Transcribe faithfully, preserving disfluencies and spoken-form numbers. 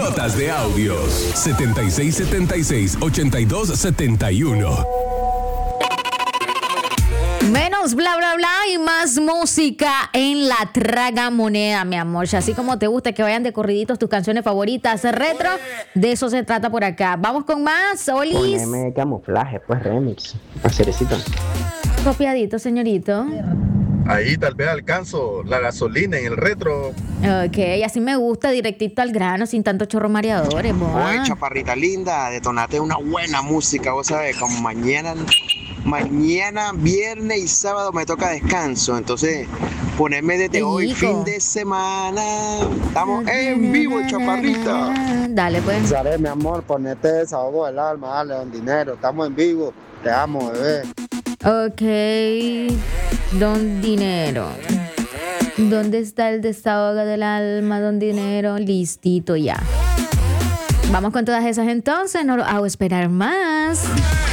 Notas de audios. setenta y seis setenta y seis, ochenta y dos setenta y uno. Menos bla, bla, bla y más música en la tragamoneda, mi amor. Así como te gusta que vayan de corriditos tus canciones favoritas retro, de eso se trata por acá. Vamos con más, Olis. Poneme camuflaje, pues remix. Acerecito. Copiadito, señorito. Ahí tal vez alcanzo la gasolina en el retro. Ok, así me gusta, directito al grano, sin tanto chorro mareadores. Oye, chaparrita linda, detonate una buena música, vos sabés, como mañana, mañana, viernes y sábado me toca descanso, entonces poneme desde hoy, fin de semana, estamos en vivo, chaparrita. Dale, pues. Sare, mi amor, ponete desahogo del alma, dale, don Dinero, estamos en vivo, te amo, bebé. Ok, don Dinero. ¿Dónde está el desahogo del alma, don Dinero? Listito ya. Vamos con todas esas entonces, no lo hago esperar más.